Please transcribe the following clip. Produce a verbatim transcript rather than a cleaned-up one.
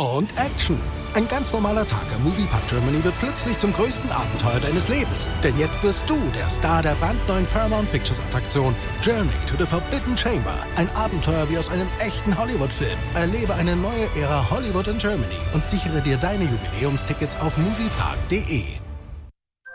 und Action. Ein ganz normaler Tag im Moviepark Germany wird plötzlich zum größten Abenteuer deines Lebens. Denn jetzt wirst du der Star der brandneuen Paramount Pictures Attraktion Journey to the Forbidden Chamber. Ein Abenteuer wie aus einem echten Hollywood-Film. Erlebe eine neue Ära Hollywood in Germany und sichere dir deine Jubiläumstickets auf moviepark punkt de.